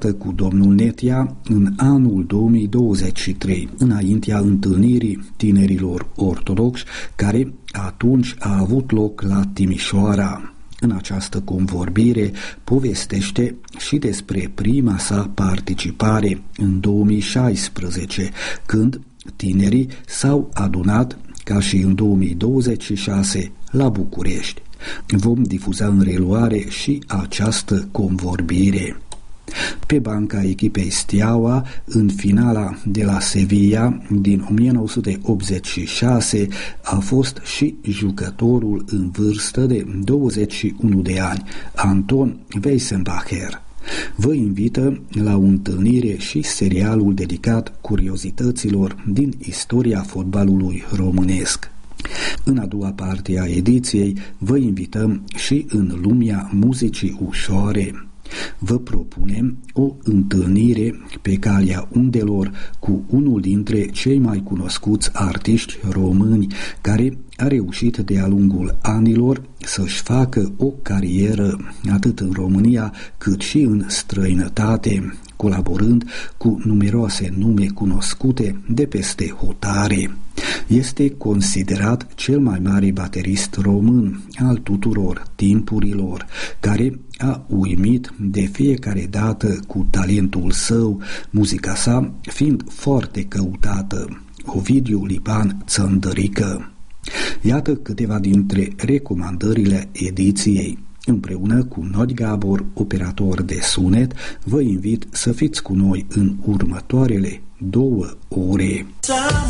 cu domnul Netea în anul 2023, înaintea întâlnirii tinerilor ortodoxi, care atunci a avut loc la Timișoara. În această convorbire povestește și despre prima sa participare în 2016, când tinerii s-au adunat, ca și în 2026, la București. Vom difuza în reluare și această convorbire. Pe banca echipei Steaua, în finala de la Sevilla din 1986, a fost și jucătorul în vârstă de 21 de ani, Anton Weissenbacher. Vă invită la o întâlnire și serialul dedicat curiozităților din istoria fotbalului românesc. În a doua parte a ediției vă invităm și în lumea muzicii ușoare. Vă propunem o întâlnire pe calea undelor cu unul dintre cei mai cunoscuți artiști români, care a reușit de-a lungul anilor să-și facă o carieră atât în România cât și în străinătate, colaborând cu numeroase nume cunoscute de peste hotare. Este considerat cel mai mare baterist român al tuturor timpurilor, care a uimit de fiecare dată cu talentul său, muzica sa fiind foarte căutată. Ovidiu Lipan Țăndărică. Iată câteva dintre recomandările ediției. Împreună cu Nod Gabor, operator de sunet, vă invit să fiți cu noi în următoarele 2 ore.